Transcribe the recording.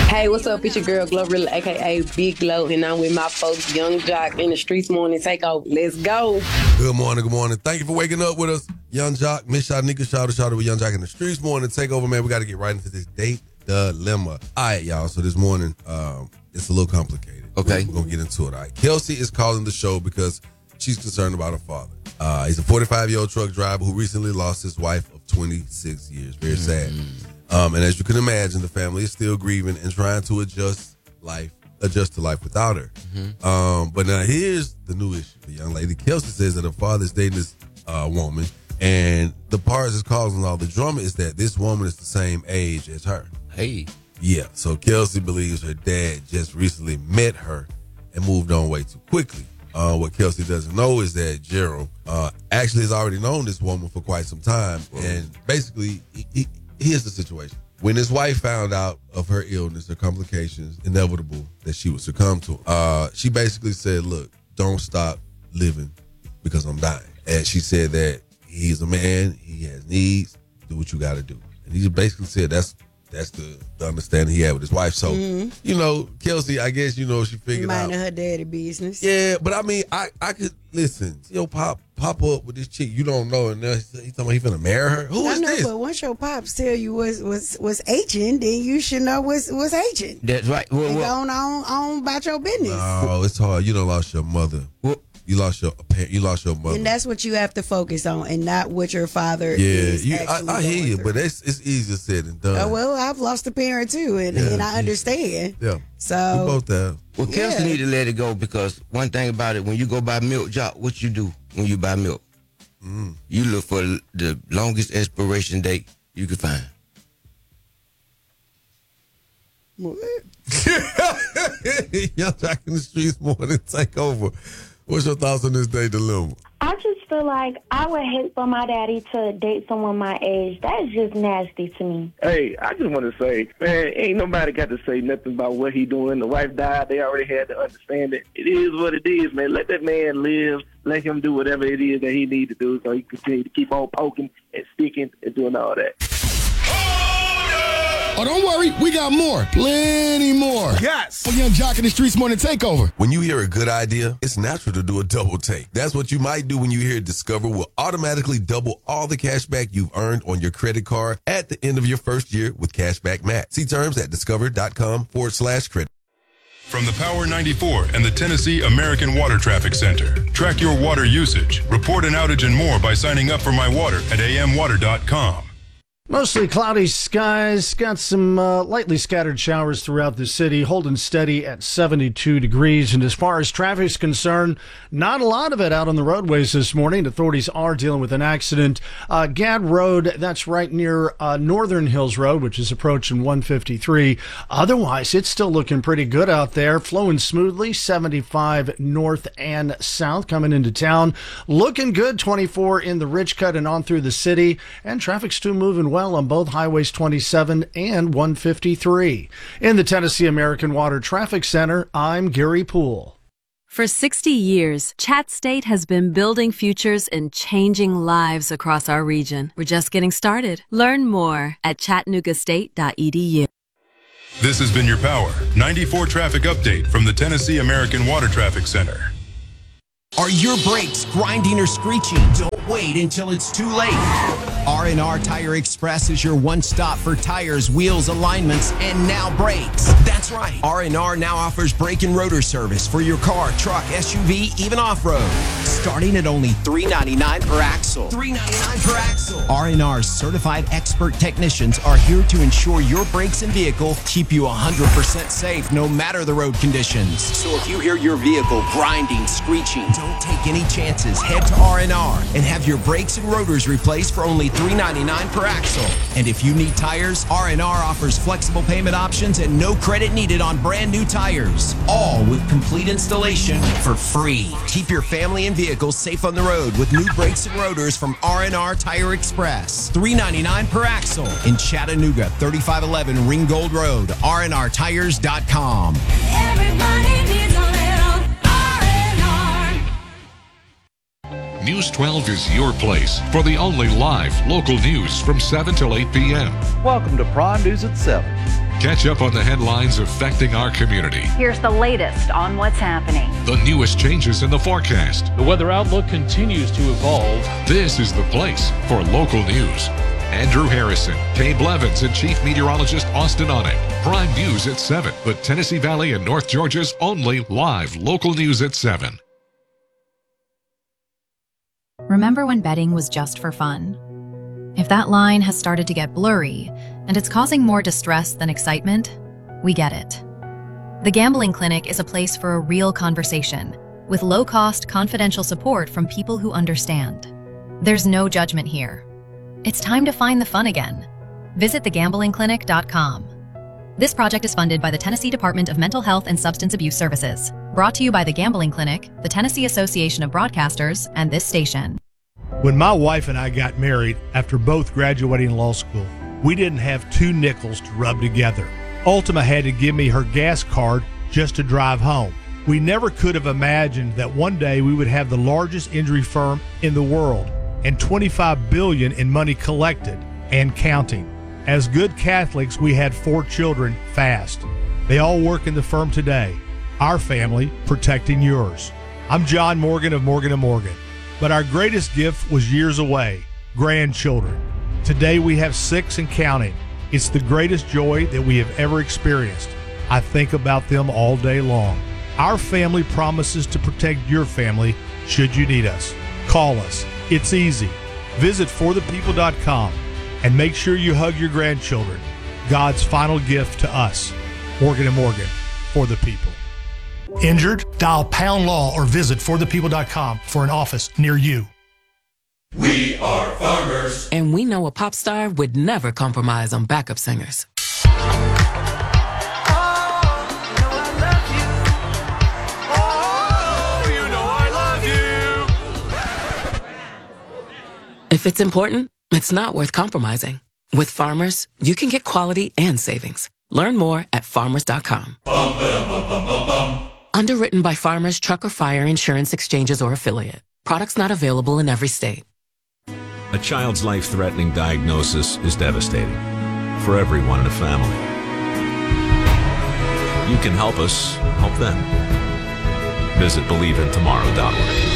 Hey, what's up? It's your girl Glorilla, aka Big Glow, and I'm with my folks, Young Jock, in the Streets Morning Takeover. Let's go. Good morning, good morning. Thank you for waking up with us. Young Jock, Miss Shawnika, shout out with Young Jock in the Streets Morning Takeover, man. We got to get right into this date dilemma. All right, y'all. So this morning, it's a little complicated. Okay. We're going to get into it, all right? Kelsey is calling the show because she's concerned about her father. He's a 45-year-old truck driver who recently lost his wife of 26 years. Very sad. And as you can imagine, the family is still grieving and trying to adjust to life without her. But now here's the new issue. The young lady, Kelsey, says that her father is dating this woman, and the part that's causing all the drama is that this woman is the same age as her. Hey. Yeah, so Kelsey believes her dad just recently met her and moved on way too quickly. What Kelsey doesn't know is that Gerald actually has already known this woman for quite some time, and basically, here's the situation. When his wife found out of her illness, her complications, inevitable that she would succumb to, she basically said, look, don't stop living because I'm dying. And she said that he's a man, he has needs, do what you got to do. And he basically said that's the understanding he had with his wife. So, you know, Kelsey, I guess, you know, she figured Minding out. her daddy business. Yeah, but I mean, I could, listen, yo, pop up with this chick you don't know, and he talking about he finna marry her. Who is this? But once your pops tell you what's agent, then you should know what's agent. That's right. And go on about your business. No, it's hard. You done lost your mother. You lost your mother. And that's what you have to focus on, and not what your father is. Yeah, I hear you, but it's easier said than done. Well, I've lost a parent too, and I understand. Yeah. So we both have. Well, Kelsey need to let it go, because one thing about it, when you go buy milk, Jock, what you do when you buy milk? You look for the longest expiration date you can find. Young Jock in the Streets Morning Takeover. What's your thoughts on this day dilemma? I just feel like I would hate for my daddy to date someone my age. That's just nasty to me. Hey, I just want to say, man, ain't nobody got to say nothing about what he doing. The wife died. They already had to understand it. It is what it is, man. Let that man live. Let him do whatever it is that he needs to do so he can continue to keep on poking and sticking and doing all that. Oh, don't worry. We got more. Plenty more. Yes. For Young Jock in the Streets Morning Takeover. When you hear a good idea, it's natural to do a double take. That's what you might do when you hear Discover will automatically double all the cash back you've earned on your credit card at the end of your first year with Cashback Max. See terms at discover.com/credit. From the Power 94 and the Tennessee American Water Traffic Center. Track your water usage, report an outage and more by signing up for My Water at amwater.com. Mostly cloudy skies, got some lightly scattered showers throughout the city, holding steady at 72 degrees. And as far as traffic's concerned, not a lot of it out on the roadways this morning. Authorities are dealing with an accident. Gadd Road, that's right near Northern Hills Road, which is approaching 153. Otherwise, it's still looking pretty good out there, flowing smoothly, 75 north and south coming into town. Looking good, 24 in the Ridgecut and on through the city. And traffic's still moving well on both highways 27 and 153. In the Tennessee American Water Traffic Center, I'm Gary Poole. For 60 years, Chat State has been building futures and changing lives across our region. We're just getting started. Learn more at chattanoogastate.edu. This has been your Power 94 traffic update from the Tennessee American Water Traffic Center. Are your brakes grinding or screeching? Don't wait until it's too late. R&R Tire Express is your one-stop for tires, wheels, alignments, and now brakes. That's right. R&R now offers brake and rotor service for your car, truck, SUV, even off-road. Starting at only $3.99 per axle. $3.99 per axle. R&R's certified expert technicians are here to ensure your brakes and vehicle keep you 100% safe no matter the road conditions. So if you hear your vehicle grinding, screeching, don't take any chances. Head to R&R and have your brakes and rotors replaced for only $3.99 per axle. And if you need tires, R&R offers flexible payment options and no credit needed on brand new tires. All with complete installation for free. Keep your family and vehicles safe on the road with new brakes and rotors from R&R Tire Express. $3.99 per axle in Chattanooga, 3511 Ringgold Road, rnrtires.com. Everybody needs a little R&R. News 12 is your place for the only live local news from 7 till 8 p.m. Welcome to Prime News at 7. Catch up on the headlines affecting our community. Here's the latest on what's happening. The newest changes in the forecast. The weather outlook continues to evolve. This is the place for local news. Andrew Harrison, Kay Blevins, and Chief Meteorologist Austin Onek. Prime News at 7. The Tennessee Valley and North Georgia's only live local news at 7. Remember when betting was just for fun? If that line has started to get blurry and it's causing more distress than excitement, we get it. The Gambling Clinic is a place for a real conversation with low-cost, confidential support from people who understand. There's no judgment here. It's time to find the fun again. Visit thegamblingclinic.com. This project is funded by the Tennessee Department of Mental Health and Substance Abuse Services. Brought to you by the Gambling Clinic, the Tennessee Association of Broadcasters, and this station. When my wife and I got married after both graduating law school, we didn't have 2 nickels to rub together. Ultima had to give me her gas card just to drive home. We never could have imagined that one day we would have the largest injury firm in the world and $25 billion in money collected and counting. As good Catholics, we had 4 children fast. They all work in the firm today. Our family protecting yours. I'm John Morgan of Morgan & Morgan. But our greatest gift was years away, grandchildren. Today we have 6 and counting. It's the greatest joy that we have ever experienced. I think about them all day long. Our family promises to protect your family should you need us. Call us. It's easy. Visit forthepeople.com and make sure you hug your grandchildren. God's final gift to us. Morgan & Morgan, for the people. Injured? Dial Pound Law or visit forthepeople.com for an office near you. We are farmers. And we know a pop star would never compromise on backup singers. If it's important, it's not worth compromising. With Farmers, you can get quality and savings. Learn more at farmers.com. Underwritten by Farmers Truck or Fire Insurance Exchanges or Affiliate. Products not available in every state. A child's life-threatening diagnosis is devastating for everyone in a family. You can help us help them. Visit BelieveInTomorrow.org.